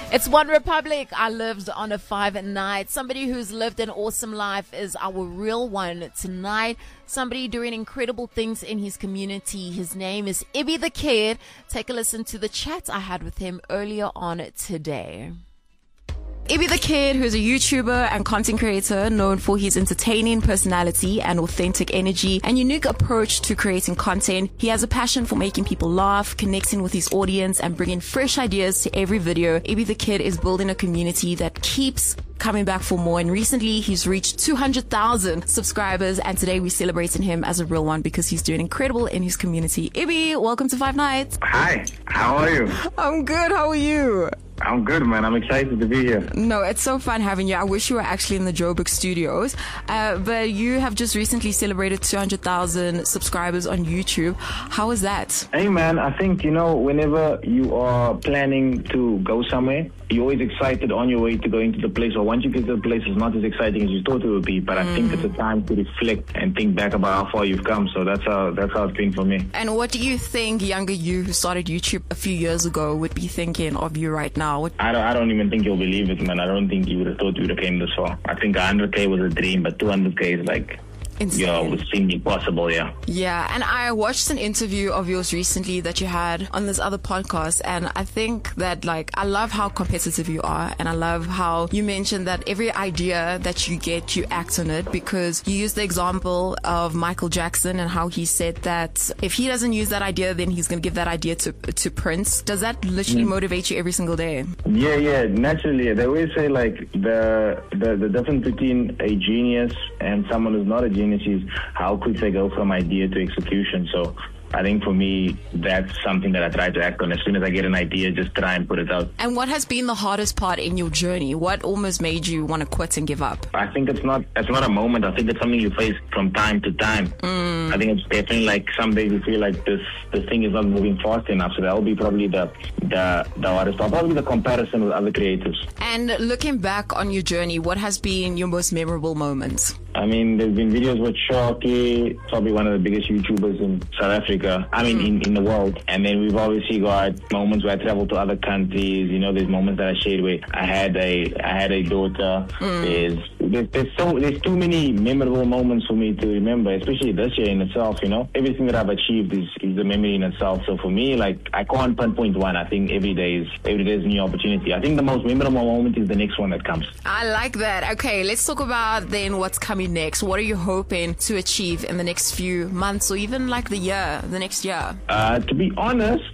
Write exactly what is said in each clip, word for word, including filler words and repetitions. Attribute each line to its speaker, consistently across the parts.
Speaker 1: It's One Republic. I lived on a five night. Somebody who's lived an awesome life is our real one tonight. Somebody doing incredible things in his community. His name is Ibby the Kid. Take a listen to the chat I had with him earlier on today. Ibby the Kid, who's a YouTuber and content creator known for his entertaining personality and authentic energy and unique approach to creating content. He has a passion for making people laugh, connecting with his audience, and bringing fresh ideas to every video. Ibby the Kid is building a community that keeps coming back for more, and recently he's reached two hundred thousand subscribers, and today we're celebrating him as a real one because he's doing incredible in his community. Ibby, welcome to Five Nights.
Speaker 2: Hi, how are you?
Speaker 1: I'm good, how are you?
Speaker 2: I'm good, man. I'm excited to be here.
Speaker 1: No, it's so fun having you. I wish you were actually in the Joburg studios. Uh, but you have just recently celebrated two hundred thousand subscribers on YouTube. How was that?
Speaker 2: Hey, man, I think, you know, whenever you are planning to go somewhere, you're always excited on your way to going to the place. Or once you get to the place, it's not as exciting as you thought it would be. But mm. I think it's a time to reflect and think back about how far you've come. So that's how, that's how it's been for me.
Speaker 1: And what do you think younger you who started YouTube a few years ago would be thinking of you right now?
Speaker 2: I don't, I don't even think you'll believe it, man. I don't think you would have thought you would have came this far. I think one hundred K was a dream, but two hundred K is like... Insane. Yeah, it seemed impossible, yeah.
Speaker 1: Yeah, and I watched an interview of yours recently that you had on this other podcast, and I think that, like, I love how competitive you are, and I love how you mentioned that every idea that you get, you act on it, because you used the example of Michael Jackson and how he said that if he doesn't use that idea, then he's going to give that idea to to Prince. Does that literally mm. motivate you every single day?
Speaker 2: Yeah, yeah, naturally. They always say, like, the, the, the difference between a genius and someone who's not a genius is how quick they go from idea to execution. So I think for me, that's something that I try to act on. As soon as I get an idea, just try and put it out.
Speaker 1: And what has been the hardest part in your journey? What almost made you want to quit and give up?
Speaker 2: I think it's not it's not a moment. I think it's something you face from time to time. Mm. I think it's definitely like some days you feel like this this thing is not moving fast enough. So that will be probably the the the hardest part. Probably the comparison with other creators.
Speaker 1: And looking back on your journey, what has been your most memorable moments?
Speaker 2: I mean, there's been videos with Sharky, probably one of the biggest YouTubers in South Africa, I mean, mm. in, in the world. And then we've obviously got moments where I travel to other countries. You know, there's moments that I shared where I had a I had a daughter. Mm. There's, there's there's so there's too many memorable moments for me to remember, especially this year in itself. You know, everything that I've achieved is is a memory in itself. So for me, like, I can't pinpoint one. I think every day is every day is a new opportunity. I think the most memorable moment is the next one that comes.
Speaker 1: I like that. Okay, let's talk about then what's coming next. What are you hoping to achieve in the next few months or even like the year, the next year?
Speaker 2: Uh, to be honest,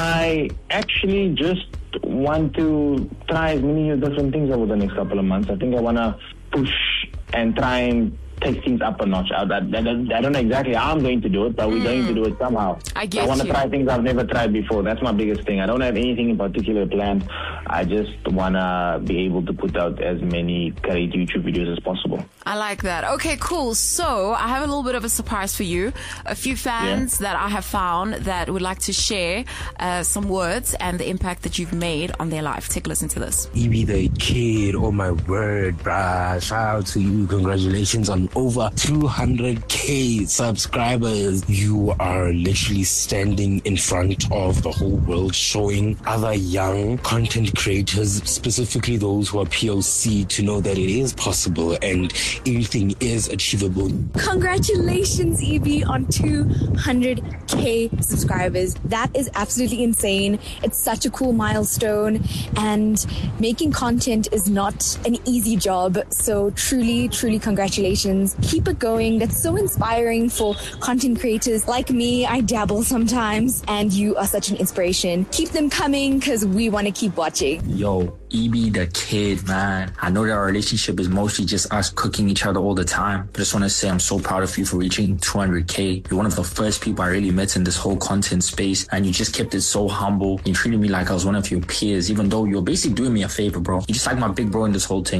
Speaker 2: I actually just want to try as many different things over the next couple of months. I think I want to push and try and take things up a notch. I, I, I, I don't know exactly how I'm going to do it, but we're mm. going to do it somehow.
Speaker 1: I get
Speaker 2: I want to
Speaker 1: you.
Speaker 2: try things I've never tried before. That's my biggest thing. I don't have anything in particular planned. I just want to be able to put out as many great YouTube videos as possible.
Speaker 1: I like that. Okay, cool. So I have a little bit of a surprise for you. A few fans yeah. that I have found that would like to share uh, some words and the impact that you've made on their life. Take a listen to this.
Speaker 3: Ibby the Kid, oh my word, bruh. Shout out to you. Congratulations on over two hundred K subscribers. You are literally standing in front of the whole world, showing other young content creators, specifically those who are P O C, to know that it is possible and everything is achievable.
Speaker 4: Congratulations, Ibby, on two hundred K subscribers. That is absolutely insane. It's such a cool milestone, and making content is not an easy job. So truly, truly congratulations. Keep it going. That's so inspiring for content creators like me. I dabble sometimes, and you are such an inspiration. Keep them coming because we want to keep watching.
Speaker 5: Yo, Ibby the Kid, man. I know that our relationship is mostly just us cooking each other all the time, but I just want to say I'm so proud of you for reaching two hundred K. You're one of the first people I really met in this whole content space, and you just kept it so humble. You treated me like I was one of your peers, even though you're basically doing me a favor, bro. You're just like my big bro in this whole thing.